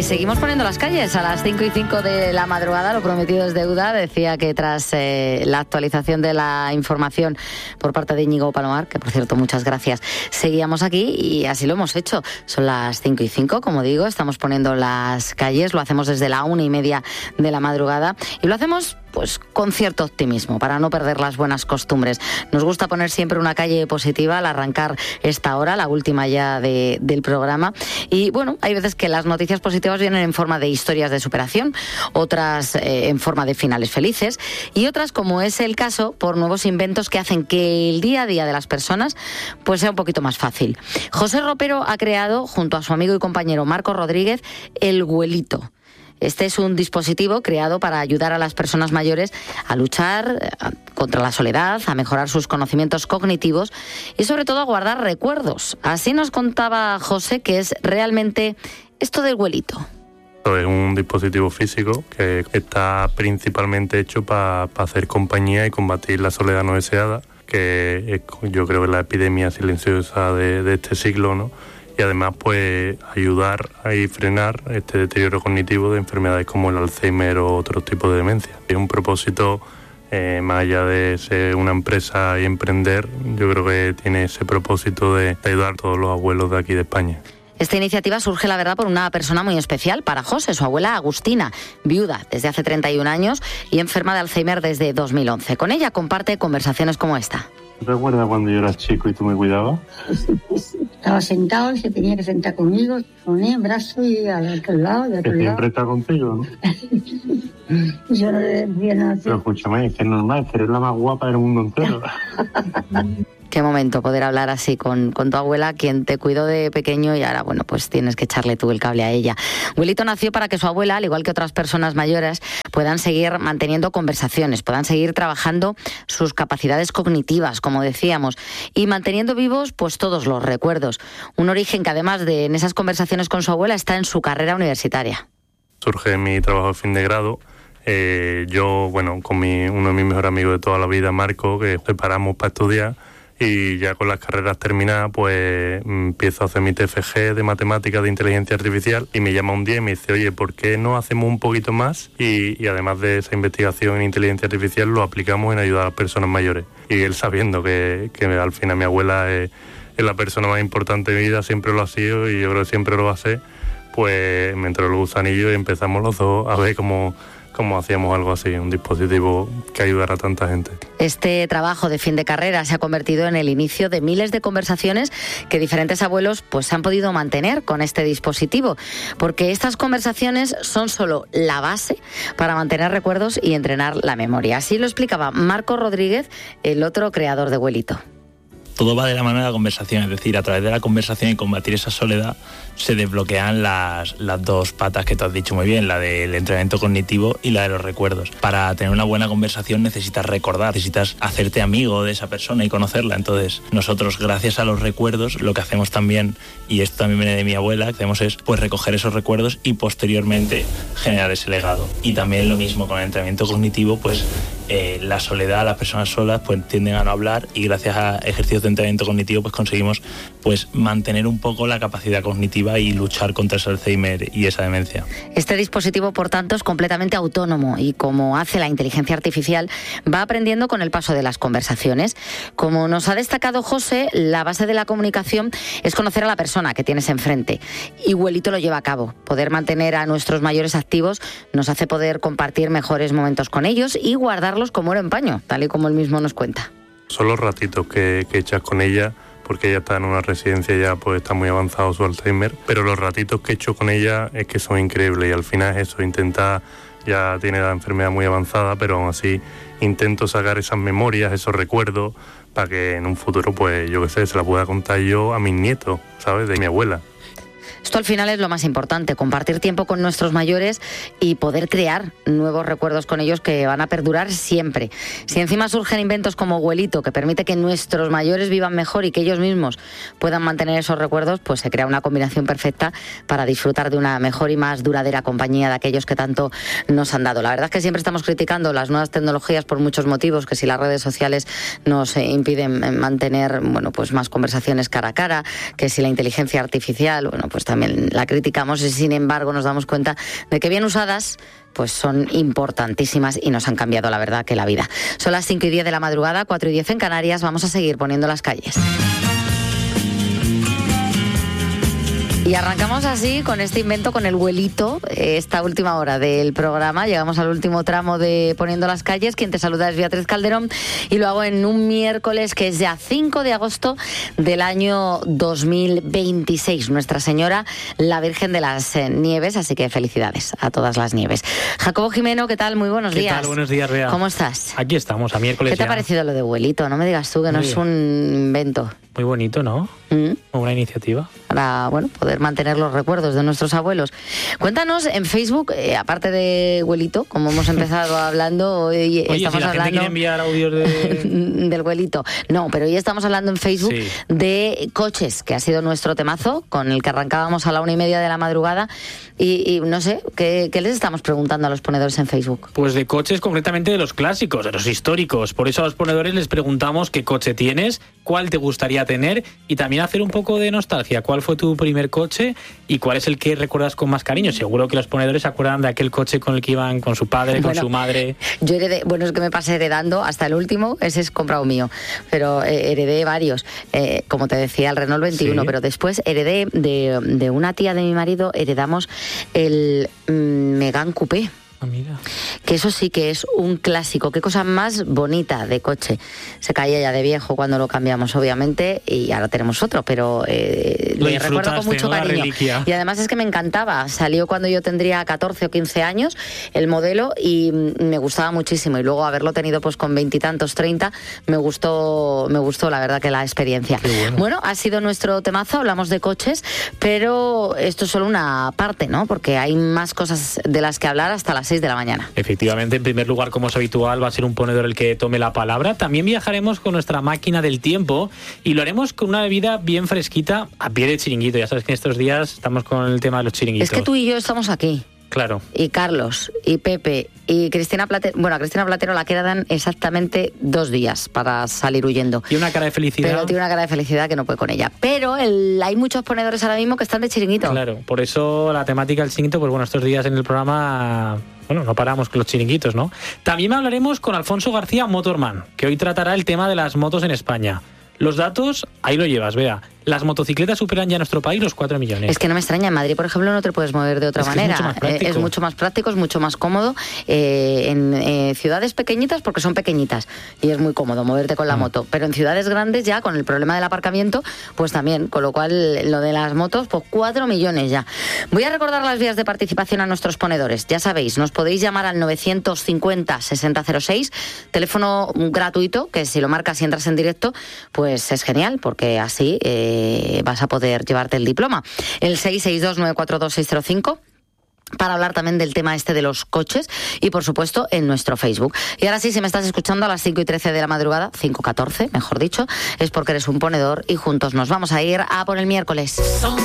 seguimos poniendo las calles a las 5:05 de la madrugada. Lo prometido es deuda. Decía que tras la actualización de la información por parte de Íñigo Palomar, que por cierto muchas gracias, seguíamos aquí y así lo hemos hecho. Son las 5:05, como digo, estamos poniendo las calles. Lo hacemos desde la 1:30 de la madrugada y lo hacemos pues con cierto optimismo, para no perder las buenas costumbres. Nos gusta poner siempre una calle positiva al arrancar esta hora, la última ya del programa. Y bueno, hay veces que las noticias positivas vienen en forma de historias de superación, otras en forma de finales felices y otras, como es el caso, por nuevos inventos que hacen que el día a día de las personas pues sea un poquito más fácil. José Ropero ha creado, junto a su amigo y compañero Marco Rodríguez, el Güelito. Este es un dispositivo creado para ayudar a las personas mayores a luchar contra la soledad, a mejorar sus conocimientos cognitivos y sobre todo a guardar recuerdos. Así nos contaba José que es realmente esto del Güelito. Es un dispositivo físico que está principalmente hecho para hacer compañía y combatir la soledad no deseada, que es, yo creo que es la epidemia silenciosa de este siglo, ¿no? Y además pues ayudar a frenar este deterioro cognitivo de enfermedades como el Alzheimer o otros tipos de demencia. Es un propósito, más allá de ser una empresa y emprender, yo creo que tiene ese propósito de ayudar a todos los abuelos de aquí de España. Esta iniciativa surge, la verdad, por una persona muy especial para José, su abuela Agustina, viuda desde hace 31 años y enferma de Alzheimer desde 2011. Con ella comparte conversaciones como esta. ¿Te acuerdas cuando yo era chico y tú me cuidabas? Estaba sentado y se tenía que sentar conmigo, ponía el brazo y al otro lado, de otro que lado. Siempre está contigo, ¿no? Y yo no le decía nada así. Pero escúchame, es que es normal, eres la más guapa del mundo entero. Qué momento poder hablar así con tu abuela, quien te cuidó de pequeño y ahora, bueno, pues tienes que echarle tú el cable a ella. Güelito nació para que su abuela, al igual que otras personas mayores, puedan seguir manteniendo conversaciones, puedan seguir trabajando sus capacidades cognitivas, como decíamos, y manteniendo vivos pues todos los recuerdos. Un origen que además de en esas conversaciones con su abuela está en su carrera universitaria. Surge mi trabajo de fin de grado. Yo, bueno, con uno de mis mejores amigos de toda la vida, Marco, que preparamos para estudiar. Y ya con las carreras terminadas, pues empiezo a hacer mi TFG de matemáticas de inteligencia artificial y me llama un día y me dice, oye, ¿por qué no hacemos un poquito más? Y además de esa investigación en inteligencia artificial, lo aplicamos en ayudar a las personas mayores. Y él, sabiendo que al final mi abuela es la persona más importante de mi vida, siempre lo ha sido y yo creo que siempre lo va a ser, pues me entró el gusanillo y empezamos los dos a ver cómo hacíamos algo así, un dispositivo que ayudara a tanta gente. Este trabajo de fin de carrera se ha convertido en el inicio de miles de conversaciones que diferentes abuelos pues han podido mantener con este dispositivo, porque estas conversaciones son solo la base para mantener recuerdos y entrenar la memoria. Así lo explicaba Marco Rodríguez, el otro creador de Güelito. Todo va de la mano de la conversación, es decir, a través de la conversación y combatir esa soledad se desbloquean las dos patas que tú has dicho muy bien, la del entrenamiento cognitivo y la de los recuerdos. Para tener una buena conversación necesitas recordar, necesitas hacerte amigo de esa persona y conocerla. Entonces, nosotros, gracias a los recuerdos, lo que hacemos también, y esto también viene de mi abuela, que hacemos es pues recoger esos recuerdos y posteriormente generar ese legado. Y también lo mismo con el entrenamiento cognitivo, pues la soledad, las personas solas pues tienden a no hablar y gracias a ejercicios de entrenamiento cognitivo pues conseguimos pues mantener un poco la capacidad cognitiva y luchar contra ese Alzheimer y esa demencia. Este dispositivo, por tanto, es completamente autónomo y, como hace la inteligencia artificial, va aprendiendo con el paso de las conversaciones. Como nos ha destacado José, la base de la comunicación es conocer a la persona que tienes enfrente y Güelito lo lleva a cabo. Poder mantener a nuestros mayores activos nos hace poder compartir mejores momentos con ellos y guardarlos como oro en paño, tal y como él mismo nos cuenta. Son los ratitos que echas con ella, porque ella está en una residencia, ya pues está muy avanzado su Alzheimer, pero los ratitos que he hecho con ella es que son increíbles y al final es eso, ya tiene la enfermedad muy avanzada, pero aún así intento sacar esas memorias, esos recuerdos, para que en un futuro pues yo qué sé, se la pueda contar yo a mis nietos, ¿sabes? De mi abuela. Esto al final es lo más importante, compartir tiempo con nuestros mayores y poder crear nuevos recuerdos con ellos que van a perdurar siempre. Si encima surgen inventos como Güelito, que permite que nuestros mayores vivan mejor y que ellos mismos puedan mantener esos recuerdos, pues se crea una combinación perfecta para disfrutar de una mejor y más duradera compañía de aquellos que tanto nos han dado. La verdad es que siempre estamos criticando las nuevas tecnologías por muchos motivos, que si las redes sociales nos impiden mantener, bueno, pues más conversaciones cara a cara, que si la inteligencia artificial, bueno, pues también también la criticamos y sin embargo nos damos cuenta de que bien usadas pues son importantísimas y nos han cambiado, la verdad, que la vida. Son las 5:10 de la madrugada, 4:10 en Canarias. Vamos a seguir poniendo las calles. Y arrancamos así con este invento, con el vuelito, esta última hora del programa. Llegamos al último tramo de Poniendo las calles. Quien te saluda es Beatriz Calderón y lo hago en un miércoles que es ya 5 de agosto del año 2026. Nuestra Señora, la Virgen de las Nieves, así que felicidades a todas las nieves. Jacobo Jimeno, ¿qué tal? Muy buenos días. ¿Qué tal? Buenos días, Bea. ¿Cómo estás? Aquí estamos, a miércoles. ¿Qué te ya. ha parecido lo de vuelito? No me digas tú que no es un invento. Muy bonito, ¿no? Muy buena iniciativa. Para, bueno, poder mantener los recuerdos de nuestros abuelos. Cuéntanos en Facebook, aparte de Huelito, como hemos empezado hablando, hoy Oye, estamos si la hablando gente quiere enviar audios del Huelito. No, pero hoy estamos hablando en Facebook de coches, que ha sido nuestro temazo, con el que arrancábamos a la 1:30 de la madrugada. Y no sé, ¿qué les estamos preguntando a los ponedores en Facebook? Pues de coches, concretamente de los clásicos, de los históricos. Por eso a los ponedores les preguntamos qué coche tienes, cuál te gustaría tener y también hacer un poco de nostalgia. ¿Cuál fue tu primer coche y cuál es el que recuerdas con más cariño? Seguro que los ponedores se acuerdan de aquel coche con el que iban con su padre, con su madre. Yo heredé, es que me pasé heredando hasta el último, ese es comprado mío, pero heredé varios, como te decía, el Renault 21, pero después heredé de una tía de mi marido, heredamos el Megane Coupé. Mira. Que eso sí que es un clásico. Qué cosa más bonita de coche. Se caía ya de viejo cuando lo cambiamos, obviamente, y ahora tenemos otro, pero lo recuerdo con mucho cariño. Y además es que me encantaba. Salió cuando yo tendría 14 o 15 años el modelo y me gustaba muchísimo. Y luego haberlo tenido pues con 20 y tantos, 30, me gustó la verdad que la experiencia. Bueno, ha sido nuestro temazo, hablamos de coches, pero esto es solo una parte, ¿no? Porque hay más cosas de las que hablar hasta las 6 de la mañana. Efectivamente, en primer lugar, como es habitual, va a ser un ponedor el que tome la palabra. También viajaremos con nuestra máquina del tiempo y lo haremos con una bebida bien fresquita a pie de chiringuito. Ya sabes que en estos días estamos con el tema de los chiringuitos. Es que tú y yo estamos aquí. Claro. Y Carlos, y Pepe, y Cristina Platero. Bueno, a Cristina Platero la quedan exactamente 2 días para salir huyendo. Y una cara de felicidad. Pero tiene una cara de felicidad que no puede con ella. Pero hay muchos ponedores ahora mismo que están de chiringuito. Claro, por eso la temática del chiringuito, pues bueno, estos días en el programa... Bueno, no paramos con los chiringuitos, ¿no? También hablaremos con Alfonso García, Motorman, que hoy tratará el tema de las motos en España. Los datos, ahí lo llevas, Bea. Las motocicletas superan ya en nuestro país los 4 millones. Es que no me extraña, en Madrid, por ejemplo, no te puedes mover de otra manera. Es mucho más práctico, es mucho más cómodo. En ciudades pequeñitas, porque son pequeñitas, y es muy cómodo moverte con la moto. Pero en ciudades grandes ya, con el problema del aparcamiento, pues también, con lo cual lo de las motos, pues 4 millones ya. Voy a recordar las vías de participación a nuestros ponedores. Ya sabéis, nos podéis llamar al 950-6006, teléfono gratuito, que si lo marcas y entras en directo, pues es genial, porque así vas a poder llevarte el diploma. El 662-942-605 para hablar también del tema este de los coches y, por supuesto, en nuestro Facebook. Y ahora sí, si me estás escuchando a las 5:13 de la madrugada, 5:14, mejor dicho, es porque eres un ponedor y juntos nos vamos a ir a por el miércoles.